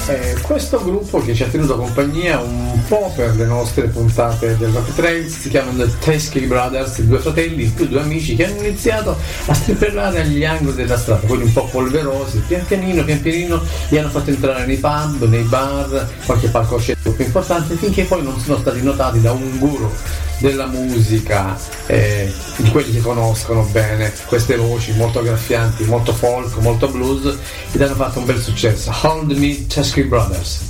Questo gruppo che ci ha tenuto compagnia un po' per le nostre puntate del Rock Trails si chiamano The Teskey Brothers, due fratelli più due amici che hanno iniziato a strimpellare agli angoli della strada, quelli un po' polverosi, pian pianino li hanno fatto entrare nei pub, nei bar, qualche palcoscenico più importante, finché poi non sono stati notati da un guru della musica, di quelli che conoscono bene queste voci molto graffianti, molto folk, molto blues, ed hanno fatto un bel successo. Hold Me, Teskey Brothers.